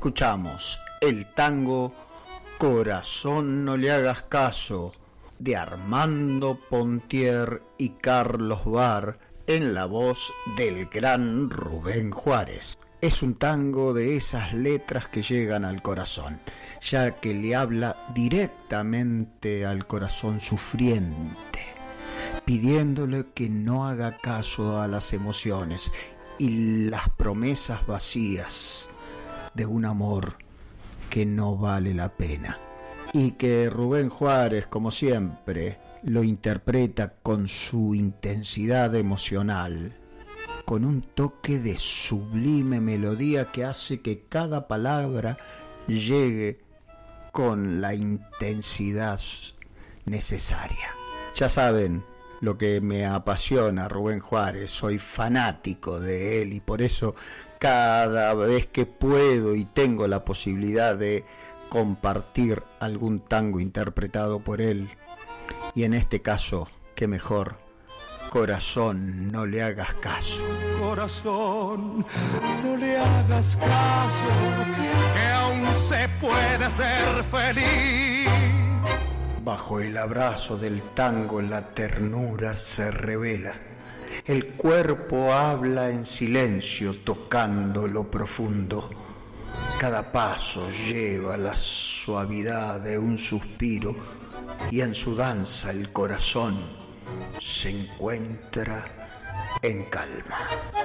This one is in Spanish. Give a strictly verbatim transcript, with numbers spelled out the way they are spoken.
escuchamos el tango Corazón no le hagas caso de Armando Pontier y Carlos Bar en la voz del gran Rubén Juárez. Es un tango de esas letras que llegan al corazón, ya que le habla directamente al corazón sufriente, pidiéndole que no haga caso a las emociones y las promesas vacías de un amor que no vale la pena. Y que Rubén Juárez, como siempre, lo interpreta con su intensidad emocional, con un toque de sublime melodía que hace que cada palabra llegue con la intensidad necesaria. Ya saben lo que me apasiona Rubén Juárez, soy fanático de él y por eso cada vez que puedo y tengo la posibilidad de compartir algún tango interpretado por él, y en este caso, qué mejor, Corazón, no le hagas caso. Corazón, no le hagas caso, que aún se puede ser feliz. Bajo el abrazo del tango la ternura se revela. El cuerpo habla en silencio tocando lo profundo. Cada paso lleva la suavidad de un suspiro y en su danza el corazón se encuentra en calma.